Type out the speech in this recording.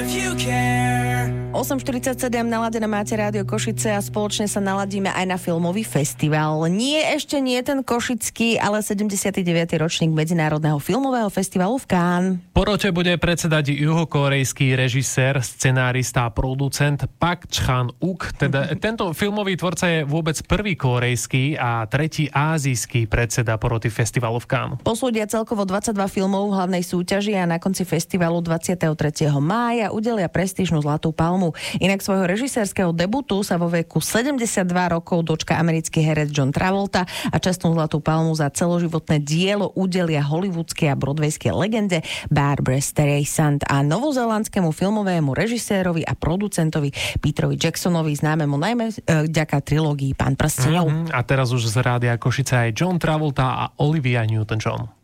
8.47 naladené máte Rádio Košice a spoločne sa naladíme aj na filmový festival. Nie ešte nie ten košický, ale 79. ročník Medzinárodného filmového festivalu v Cannes. Porote bude predsedať juhokorejský režisér, scenárista a producent Park Chan-wook. Teda tento filmový tvorca je vôbec prvý korejský a tretí ázijský predseda poroty festivalu v Cannes. Posúdia celkovo 22 filmov v hlavnej súťaži a na konci festivalu 23. mája udelia prestížnu Zlatú palmu. Inak svojho režisérskeho debutu sa vo veku 72 rokov dočka americký herec John Travolta a čestnú Zlatú palmu za celoživotné dielo udelia hollywoodskej a broadwayskej legende Barbra Streisand a novozelandskému filmovému režisérovi a producentovi Peterovi Jacksonovi, známemu najmä vďaka trilógii Pán prstenov. A teraz už z Rádia Košice aj John Travolta a Olivia Newton-John.